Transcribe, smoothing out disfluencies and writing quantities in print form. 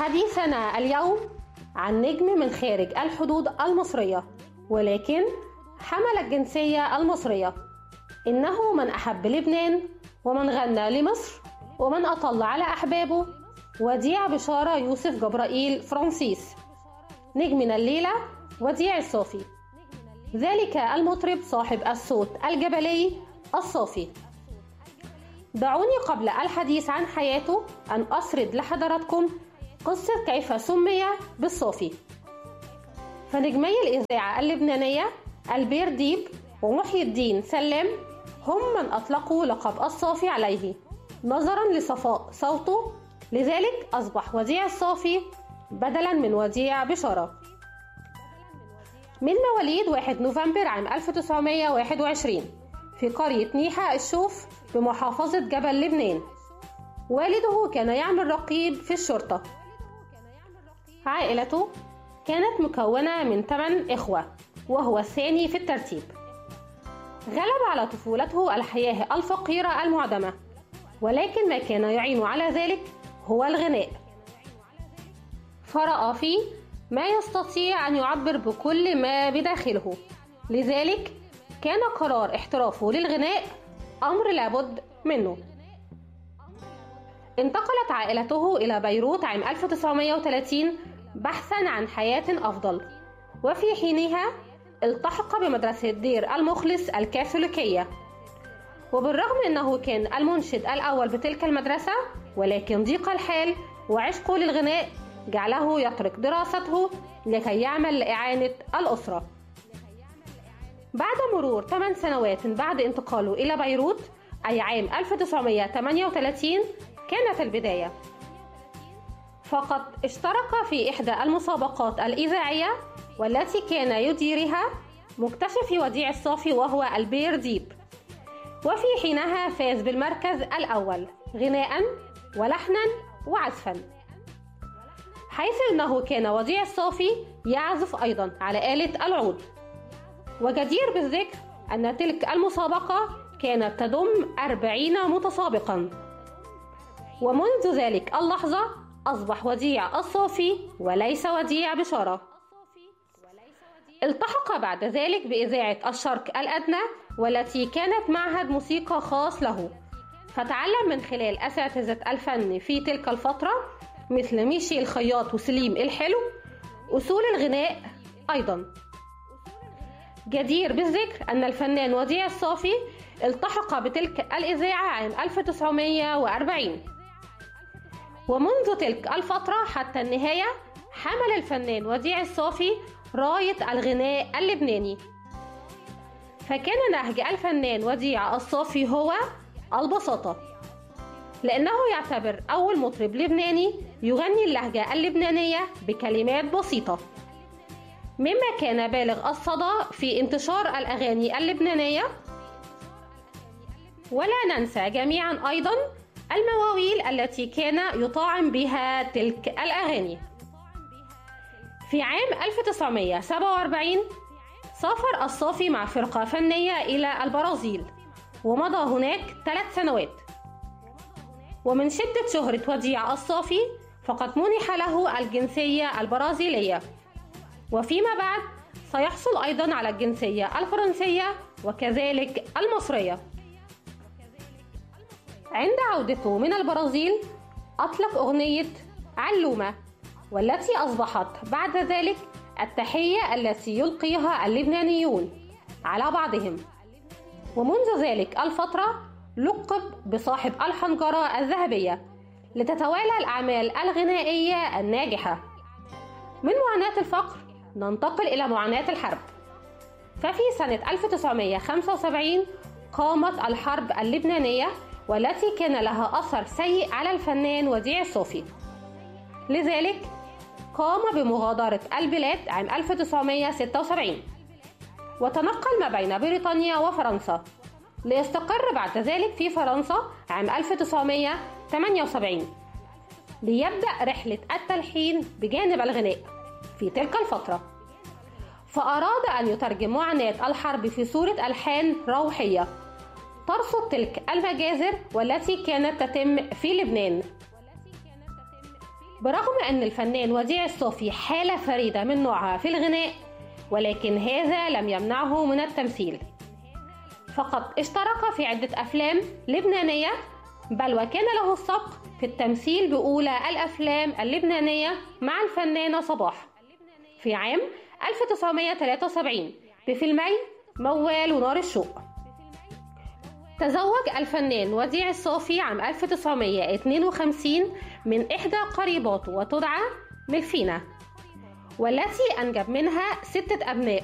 حديثنا اليوم عن نجم من خارج الحدود المصرية ولكن حمل الجنسية المصرية. إنه من أحب لبنان ومن غنى لمصر ومن أطل على أحبابه، وديع بشارة يوسف جبرائيل فرانسيس. نجمنا الليلة وديع الصافي، ذلك المطرب صاحب الصوت الجبلي الصافي. دعوني قبل الحديث عن حياته أن أسرد لحضراتكم قصة كيف سمي بالصافي. فنجمي الإذاعة اللبنانية البير ديب ومحي الدين سلام هم من أطلقوا لقب الصافي عليه نظرا لصفاء صوته، لذلك أصبح وديع الصافي بدلا من وديع بشارة. من مواليد 1 نوفمبر عام 1921 في قرية نيحة الشوف بمحافظة جبل لبنان. والده كان يعمل رقيب في الشرطة. عائلته كانت مكونة من 8 إخوة وهو الثاني في الترتيب. غلب على طفولته الحياة الفقيرة المعدمة، ولكن ما كان يعين على ذلك هو الغناء، فرأى فيه ما يستطيع أن يعبر بكل ما بداخله، لذلك كان قرار احترافه للغناء أمر لابد منه. انتقلت عائلته إلى بيروت عام 1930 بحثا عن حياة أفضل، وفي حينها التحق بمدرسة دير المخلص الكاثوليكية. وبالرغم أنه كان المنشد الأول بتلك المدرسة، ولكن ضيق الحال وعشقه للغناء جعله يترك دراسته لكي يعمل لإعانة الأسرة. بعد مرور 8 سنوات بعد انتقاله إلى بيروت أي عام 1938 كانت البداية، فقد اشترك في إحدى المسابقات الإذاعية والتي كان يديرها مكتشف وديع الصافي وهو البير ديب، وفي حينها فاز بالمركز الأول غناء ولحنا وعزفا، حيث أنه كان وديع الصافي يعزف أيضا على آلة العود. وجدير بالذكر أن تلك المسابقة كانت تضم 40 متسابقا، ومنذ ذلك اللحظة أصبح وديع الصافي وليس وديع بشارة. التحق بعد ذلك بإذاعة الشرق الأدنى والتي كانت معهد موسيقى خاص له، فتعلم من خلال أساتذة الفن في تلك الفترة مثل ميشي الخياط وسليم الحلو أصول الغناء أيضا. جدير بالذكر أن الفنان وديع الصافي التحق بتلك الإذاعة عام 1940، ومنذ تلك الفترة حتى النهاية حمل الفنان وديع الصافي راية الغناء اللبناني. فكان نهج الفنان وديع الصافي هو البساطة، لأنه يعتبر أول مطرب لبناني يغني اللهجة اللبنانية بكلمات بسيطة، مما كان بالغ الصدى في انتشار الأغاني اللبنانية. ولا ننسى جميعا أيضا المواويل التي كان يطاعم بها تلك الأغاني. في عام 1947 سافر الصافي مع فرقة فنية إلى البرازيل، ومضى هناك 3 سنوات. ومن شدة شهرة وديع الصافي فقد منح له الجنسية البرازيلية، وفيما بعد سيحصل أيضا على الجنسية الفرنسية وكذلك المصرية. عند عودته من البرازيل أطلق أغنية علومة، والتي أصبحت بعد ذلك التحية التي يلقيها اللبنانيون على بعضهم. ومنذ ذلك الفترة لقب بصاحب الحنجرة الذهبية لتتوالى الأعمال الغنائية الناجحة. من معاناة الفقر ننتقل إلى معاناة الحرب. ففي سنة 1975 قامت الحرب اللبنانية والتي كان لها أثر سيء على الفنان وديع الصافي، لذلك قام بمغادرة البلاد عام 1976 وتنقل ما بين بريطانيا وفرنسا، ليستقر بعد ذلك في فرنسا عام 1978 ليبدأ رحلة التلحين بجانب الغناء في تلك الفترة. فأراد أن يترجم معاناة الحرب في صورة ألحان روحية ترصد تلك المجازر والتي كانت تتم في لبنان. برغم أن الفنان وديع الصافي حالة فريدة من نوعها في الغناء، ولكن هذا لم يمنعه من التمثيل، فقد اشترك في عدة أفلام لبنانية، بل وكان له السبق في التمثيل بأولى الأفلام اللبنانية مع الفنانة صباح في عام 1973 بفيلمي موال ونار الشوق. تزوج الفنان وديع الصافي عام 1952 من إحدى قريباته وتدعى ميرفينا، والتي أنجب منها 6 أبناء،